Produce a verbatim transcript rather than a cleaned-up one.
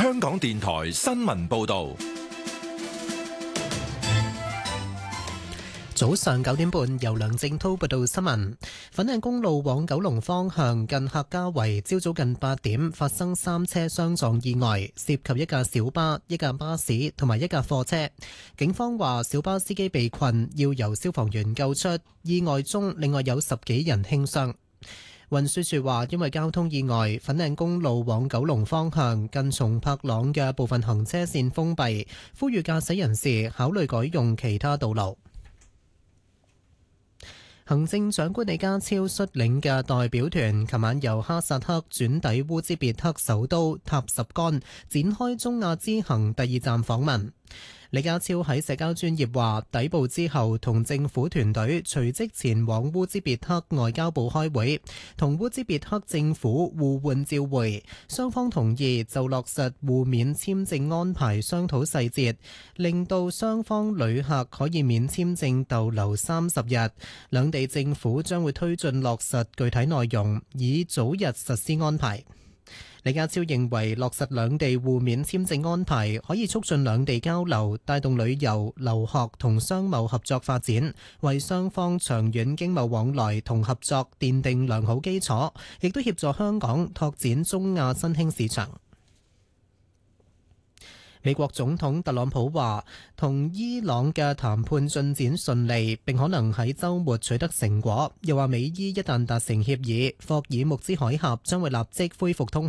香港電台新聞報道。 早上九點半，由梁正滔報道新聞。粉嶺公路往九龍方向近客家圍，朝早近八點發生三車相撞意外，涉及一架小巴、一架巴士同埋一架貨車。警方話小巴司機被困，要由消防員救出。意外中，另外有十幾人輕傷。運輸署話，因為交通意外，粉嶺公路往九龍方向近松柏塱嘅部分行車線封閉，呼籲駕駛人士考慮改用其他道路。行政長官李家超率領嘅代表團琴晚由哈薩克轉抵烏茲別克首都塔什干，展開中亞之行第二站訪問。李家超喺社交專頁話，抵埗之後同政府團隊隨即前往烏茲別克外交部開會，同烏茲別克政府互換照會，雙方同意就落實互免簽證安排商討細節，令到雙方旅客可以免簽證逗留三十日。兩地政府將會推進落實具體內容，以早日實施安排。李家超認為落實兩地互免簽證安排可以促進兩地交流，帶動旅遊、留學同商貿合作發展，為雙方長遠經貿往來同合作奠定良好基礎，亦都協助香港拓展中亞新興市場。美國總統特朗普話，同伊朗嘅談判進展順利，並可能喺週末取得成果。又話美伊一旦達成協議，霍爾木茲海峽將會立即恢復通